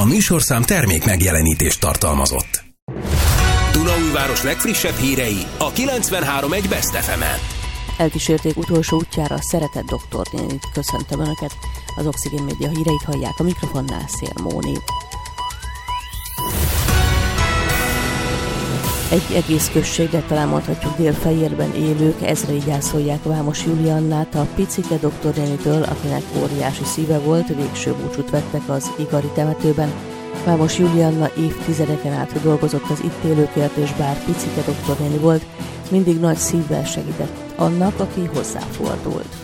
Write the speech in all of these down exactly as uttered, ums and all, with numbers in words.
A műsorszám termék megjelenítést tartalmazott. Dunaújváros legfrissebb hírei a kilencvenhárom egész egy Best ef emen. Elkísérték utolsó útjára a szeretett doktornénit. Köszöntöm Önöket. Az Oxigén Média híreit hallják, a mikrofonnál Szél Móni. Egy egész községre, talán mondhatjuk Dél-Fejérben élők ezrei gyászolják Vámos Juliannát, a picike doktornénitől, akinek óriási szíve volt, végső búcsút vettek az Igari temetőben. Vámos Julianna évtizedeken át dolgozott az itt élőkért, és bár picike doktornéni volt, mindig nagy szívvel segített annak, aki hozzáfordult.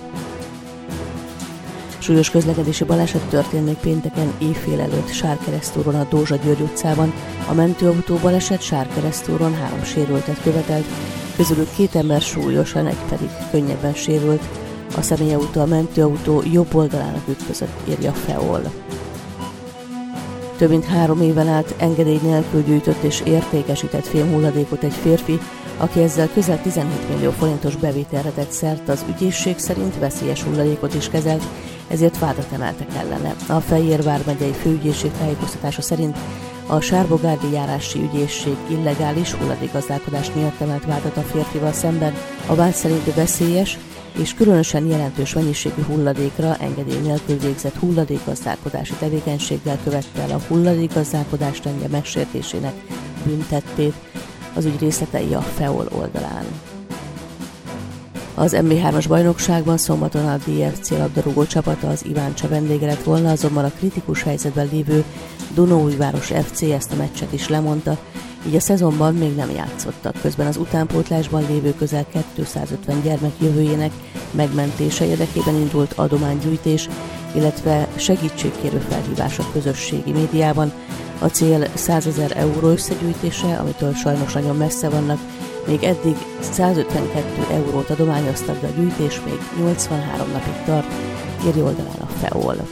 Súlyos közlekedési baleset történt még pénteken éjfél előtt Sárkeresztúron a Dózsa-György utcában. A mentőautó baleset Sárkeresztúron három sérültet követelt, közülük két ember súlyosan, egy pedig könnyebben sérült. A személyautó a mentőautó jobb oldalának ütközött, írja Feol. Több mint három éven át engedély nélkül gyűjtött és értékesített fémhulladékot egy férfi, aki ezzel közel tizenhét millió forintos bevételre tett szert, az ügyészség szerint veszélyes hulladékot is kezelt, ezért vádat emeltek ellene. A Fejér vármegyei főügyészség tájékoztatása szerint a Sárbogárdi járási ügyészség illegális hulladékgazdálkodás miatt emelt vádat a férfival szemben. A vád szerint veszélyes és különösen jelentős mennyiségű hulladékra engedély nélkül végzett hulladékgazdálkodási tevékenységgel követte el a hulladékgazdálkodás rendje megsértésének büntettét. Az ügy részletei a Feol oldalán. Az em bé hármas bajnokságban szombaton a dé ef cé labdarúgó csapata az Iváncsa vendége lett volna, azonban a kritikus helyzetben lévő Dunaújváros ef cé ezt a meccset is lemondta, így a szezonban még nem játszottak. Közben az utánpótlásban lévő közel kétszázötven gyermek jövőjének megmentése érdekében indult adománygyűjtés, illetve segítségkérő felhívás a közösségi médiában. A cél százezer euró összegyűjtése, amitől sajnos nagyon messze vannak. Még eddig százötvenkettő eurót adományoztak, de a gyűjtés még nyolcvanhárom napig tart, írja oldalán a Feol.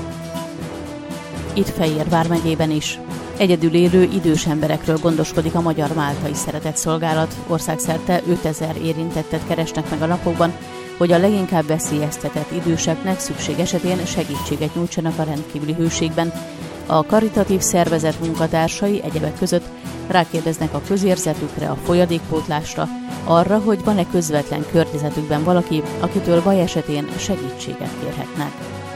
Itt Fejér vármegyében is. Egyedül élő idős emberekről gondoskodik a Magyar Máltai Szeretetszolgálat. Országszerte ötezer érintettet keresnek meg a napokban, hogy a leginkább veszélyeztetett időseknek szükség esetén segítséget nyújtsanak a rendkívüli hőségben. A karitatív szervezet munkatársai egyebek között rákérdeznek a közérzetükre, a folyadékpótlásra, arra, hogy van-e közvetlen környezetükben valaki, akitől baj esetén segítséget kérhetnek.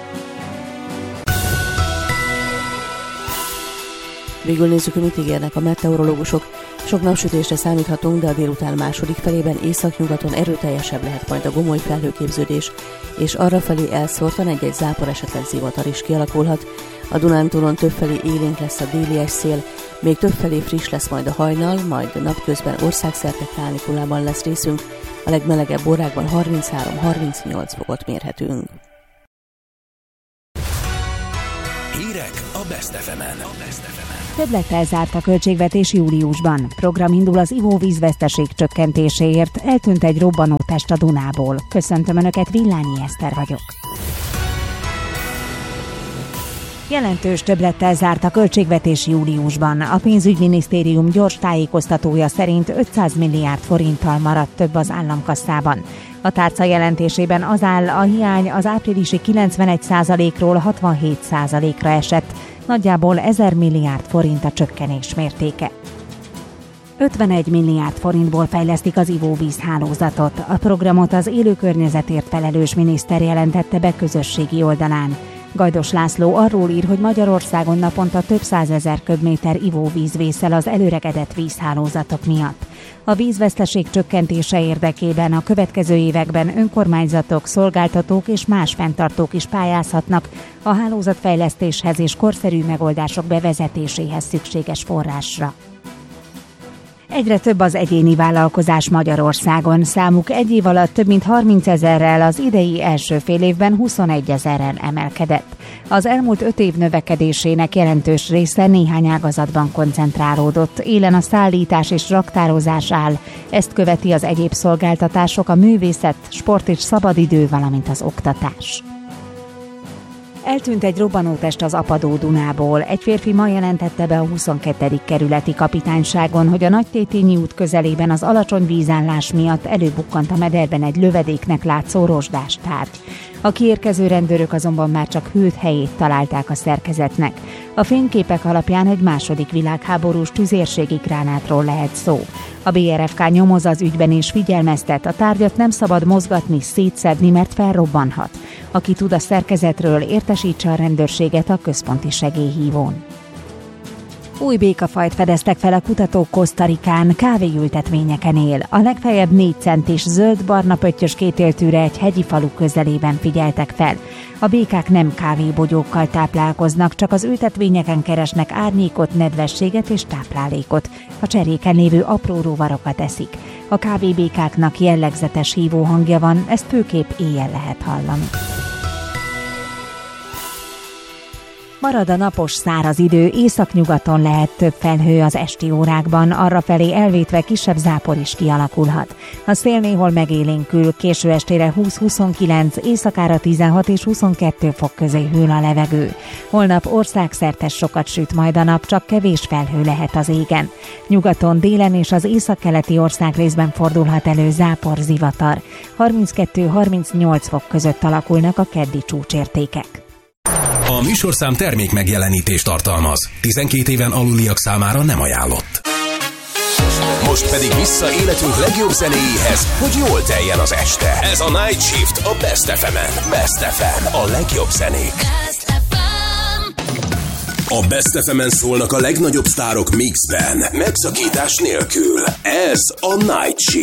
Végül nézzük, hogy mit ígérnek a meteorológusok. Sok napsütésre számíthatunk, de a délután második felében északnyugaton erőteljesebb lehet majd a gomoly felhőképződés, és arrafelé elszórtan egy-egy zápor, esetleg zivatar is kialakulhat. A Dunántúlon többfelé élénk lesz a délies szél, még többfelé friss lesz majd a hajnal, majd napközben országszerte kánikulában lesz részünk, a legmelegebb órákban harminchárom-harmincnyolc fokot mérhetünk. Hírek a Best ef emen. Többlettel zárt a költségvetés júliusban. Program indul az ivóvíz veszteség csökkentéséért, eltűnt egy robbanótest a Dunából. Köszöntöm Önöket, Villányi Eszter vagyok. Jelentős többlettel zárt a költségvetés júliusban. A pénzügyminisztérium gyors tájékoztatója szerint ötszáz milliárd forinttal maradt több az államkasszában. A tárca jelentésében az áll, a hiány az áprilisi kilencvenegy százalékról hatvanhét százalékra esett, nagyjából ezer milliárd forint a csökkenés mértéke. ötvenegy milliárd forintból fejlesztik az ivóvíz hálózatot. A programot az élő környezetért felelős miniszter jelentette be közösségi oldalán. Gajdos László arról ír, hogy Magyarországon naponta több százezer köbméter ivóvíz vészel az előregedett vízhálózatok miatt. A vízveszteség csökkentése érdekében a következő években önkormányzatok, szolgáltatók és más fenntartók is pályázhatnak a hálózatfejlesztéshez és korszerű megoldások bevezetéséhez szükséges forrásra. Egyre több az egyéni vállalkozás Magyarországon. Számuk egy év alatt több mint harmincezerrel, az idei első fél évben huszonegyezeren emelkedett. Az elmúlt öt év növekedésének jelentős része néhány ágazatban koncentrálódott. Élen a szállítás és raktározás áll. Ezt követi az egyéb szolgáltatások, a művészet, sport és szabadidő, valamint az oktatás. Eltűnt egy robbanótest az Apadó Dunából. Egy férfi ma jelentette be a huszonkettedik kerületi kapitányságon, hogy a Nagytétényi út közelében az alacsony vízállás miatt előbukkant a mederben egy lövedéknek látszó rozsdás tárgy. A kiérkező rendőrök azonban már csak hűlt helyét találták a szerkezetnek. A fényképek alapján egy második világháborús tüzérségi gránátról lehet szó. A bé er ef ká nyomoz az ügyben és figyelmeztet, a tárgyat nem szabad mozgatni, szétszedni, mert felrobbanhat. Aki tud a szerkezetről, értesítse a rendőrséget a központi segélyhívón. Új békafajt fedeztek fel a kutatók Kosztarikán, kávéültetvényeken él. A legfeljebb négy centis zöld-barna pöttyös kétéltűre egy hegyi falu közelében figyeltek fel. A békák nem kávébogyókkal táplálkoznak, csak az ültetvényeken keresnek árnyékot, nedvességet és táplálékot. A cseréken lévő apró rovarokat eszik. A kávébékáknak jellegzetes hívóhangja van, ezt főképp éjjel lehet hallani. Marad a napos száraz idő, északnyugaton lehet több felhő az esti órákban, arrafelé elvétve kisebb zápor is kialakulhat. A szél néhol megélénkül, késő estére húsz-huszonkilenc, éjszakára tizenhat és huszonkettő fok közé hűl a levegő. Holnap országszerte sokat süt majd a nap, csak kevés felhő lehet az égen. Nyugaton, délen és az északkeleti országrészben fordulhat elő zápor, zivatar. harminckettő-harmincnyolc fok között alakulnak a keddi csúcsértékek. A műsorszám termék megjelenítést tartalmaz. tizenkét éven aluliak számára nem ajánlott. Most pedig vissza életünk legjobb zenéjéhez, hogy jól teljen az este. Ez a Night Shift a Best ef emen. Best ef em, a legjobb zenék. A Best ef emen szólnak a legnagyobb sztárok mixben, megszakítás nélkül. Ez a Night Shift.